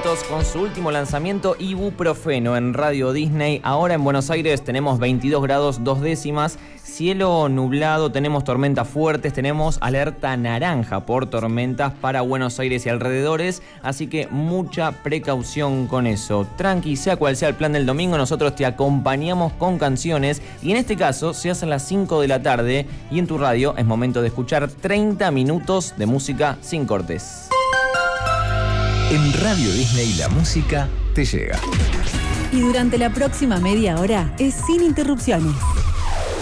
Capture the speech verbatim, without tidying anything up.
Santos con su último lanzamiento Ibuprofeno en Radio Disney. Ahora en Buenos Aires tenemos veintidós grados dos décimas, cielo nublado, tenemos tormentas fuertes, tenemos alerta naranja por tormentas para Buenos Aires y alrededores, así que mucha precaución con eso. Tranqui, sea cual sea el plan del domingo, nosotros te acompañamos con canciones y en este caso se hacen las cinco de la tarde y en tu radio es momento de escuchar treinta minutos de música sin cortes. En Radio Disney la música te llega. Y durante la próxima media hora es sin interrupciones.